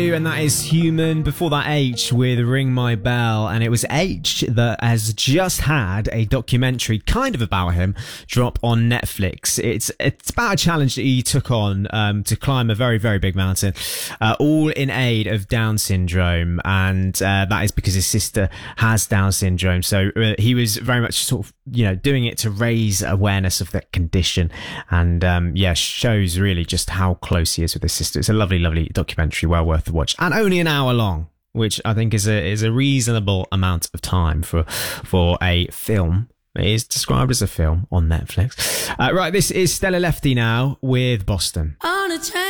And that is Human. Before that, H with Ring My Bell. And it was H that has just had a documentary kind of about him drop on Netflix. It's about a challenge that he took on to climb a very, very big mountain, all in aid of Down syndrome. And that is because his sister has Down syndrome. So he was very much sort of, doing it to raise awareness of that condition. And shows really just how close he is with his sister. It's a lovely, lovely documentary, well worth the watch, and only an hour long, which I think is a reasonable amount of time for a film. It is described as a film on Netflix. Right, this is Stella Lefty now with Boston. On a train.